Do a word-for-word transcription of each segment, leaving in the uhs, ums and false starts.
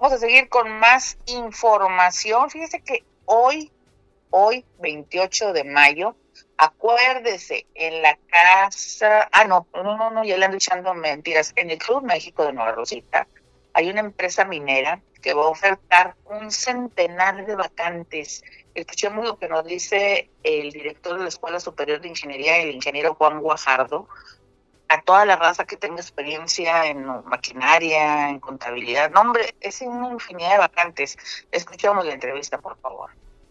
Vamos a seguir con más información. Fíjese que hoy, hoy, veintiocho de mayo, acuérdese, en la casa, ah, no, no, no, no, ya le ando echando mentiras, en el Club México de Nueva Rosita hay una empresa minera que va a ofertar un centenar de vacantes. Escuchemos lo que nos dice el director de la Escuela Superior de Ingeniería, el ingeniero Juan Guajardo, a toda la raza que tenga experiencia en maquinaria, en contabilidad. No, hombre, es una infinidad de vacantes. Escuchamos la entrevista, por favor.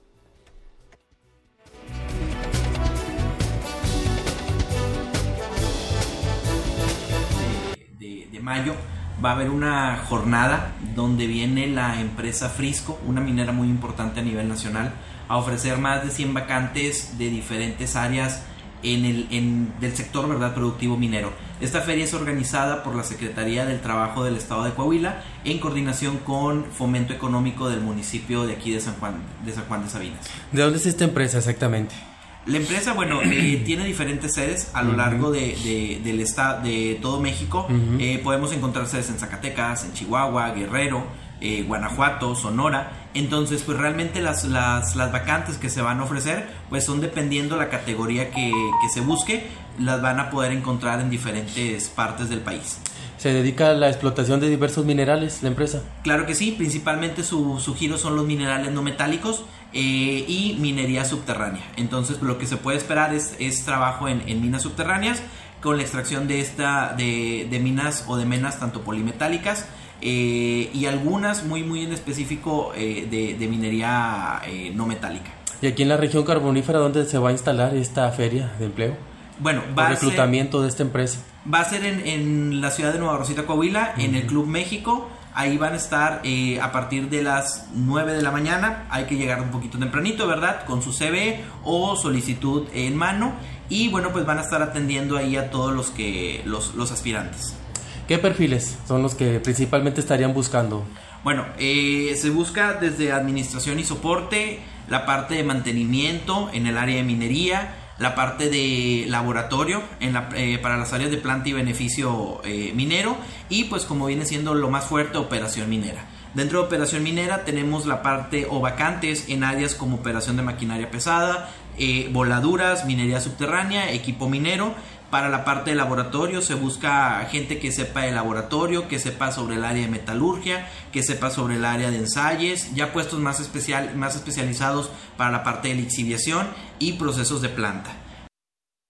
De, de mayo va a haber una jornada donde viene la empresa Frisco, una minera muy importante a nivel nacional, a ofrecer más de cien vacantes de diferentes áreas en el en, del sector, ¿verdad?, productivo minero. Esta feria es organizada por la Secretaría del Trabajo del Estado de Coahuila en coordinación con Fomento Económico del municipio de aquí de San Juan de San Juan de Sabinas. ¿De dónde es esta empresa exactamente? La empresa, bueno, eh, tiene diferentes sedes a lo largo de, de, del estado, de todo México. Uh-huh. Eh, podemos encontrar sedes en Zacatecas, en Chihuahua, Guerrero, eh, Guanajuato, Sonora. Entonces, pues realmente las, las, las vacantes que se van a ofrecer, pues son dependiendo la categoría que, que se busque, las van a poder encontrar en diferentes partes del país. ¿Se dedica a la explotación de diversos minerales la empresa? Claro que sí, principalmente su, su giro son los minerales no metálicos eh, y minería subterránea. Entonces lo que se puede esperar es, es trabajo en, en minas subterráneas con la extracción de, esta, de, de minas o de menas tanto polimetálicas eh, y algunas muy muy en específico eh, de, de minería eh, no metálica. ¿Y aquí en la región carbonífera dónde se va a instalar esta feria de empleo? Bueno, va el reclutamiento ser, de esta empresa. Va a ser en, en la ciudad de Nueva Rosita, Coahuila, uh-huh. en el Club México. Ahí van a estar eh, a partir de las nueve de la mañana. Hay que llegar un poquito tempranito, ¿verdad?, con su C V o solicitud en mano. Y bueno, pues van a estar atendiendo ahí a todos los que los, los aspirantes. ¿Qué perfiles son los que principalmente estarían buscando? Bueno, eh, se busca desde administración y soporte, la parte de mantenimiento en el área de minería, la parte de laboratorio en la, eh, para las áreas de planta y beneficio eh, minero, y pues como viene siendo lo más fuerte, operación minera. Dentro de operación minera tenemos la parte o vacantes en áreas como operación de maquinaria pesada, eh, voladuras, minería subterránea, equipo minero. Para la parte de laboratorio se busca gente que sepa de laboratorio, que sepa sobre el área de metalurgia, que sepa sobre el área de ensayos, ya puestos más, especial, más especializados para la parte de lixiviación y procesos de planta.